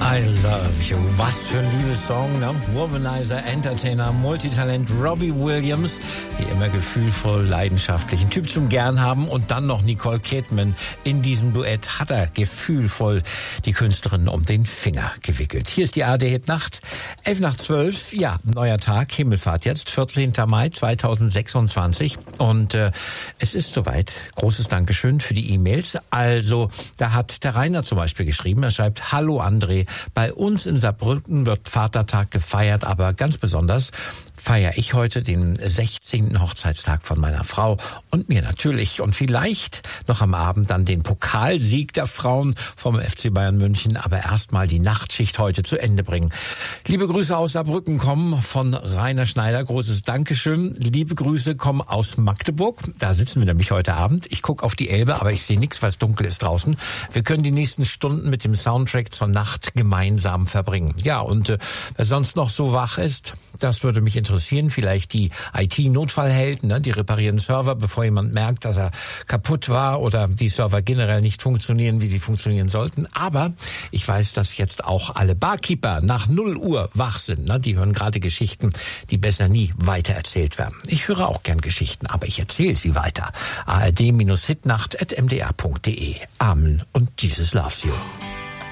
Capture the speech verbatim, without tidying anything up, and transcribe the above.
I Love You. Was für ein Liebessong, ne? Womanizer, Entertainer, Multitalent Robbie Williams, wie immer gefühlvoll, leidenschaftlich, ein Typ zum Gern haben, und dann noch Nicole Kidman. In diesem Duett hat er gefühlvoll die Künstlerin um den Finger gewickelt. Hier ist die A R D Hit Nacht, elf nach zwölf, ja, neuer Tag, Himmelfahrt jetzt, vierzehnter Mai zweitausendsechsundzwanzig, und äh, es ist soweit. Großes Dankeschön für die E-Mails. Also, da hat der Rainer zum Beispiel geschrieben, er schreibt: Hallo André, bei uns in Saarbrücken wird Vatertag gefeiert, aber ganz besonders feiere ich heute den sechzehnten Hochzeitstag von meiner Frau und mir natürlich. Und vielleicht noch am Abend dann den Pokalsieg der Frauen vom F C Bayern München. Aber erstmal die Nachtschicht heute zu Ende bringen. Liebe Grüße aus Saarbrücken kommen von Rainer Schneider. Großes Dankeschön. Liebe Grüße kommen aus Magdeburg. Da sitzen wir nämlich heute Abend. Ich gucke auf die Elbe, aber ich sehe nichts, weil es dunkel ist draußen. Wir können die nächsten Stunden mit dem Soundtrack zur Nacht gemeinsam verbringen. Ja, und äh, wer sonst noch so wach ist, das würde mich interessieren. Vielleicht die I T-Notfallhelden, ne? Die reparieren Server, bevor jemand merkt, dass er kaputt war oder die Server generell nicht funktionieren, wie sie funktionieren sollten. Aber ich weiß, dass jetzt auch alle Barkeeper nach null Uhr wach sind. Ne? Die hören gerade Geschichten, die besser nie weitererzählt werden. Ich höre auch gern Geschichten, aber ich erzähle sie weiter. A R D Hitnacht at m d r punkt d e. Amen und Jesus loves you.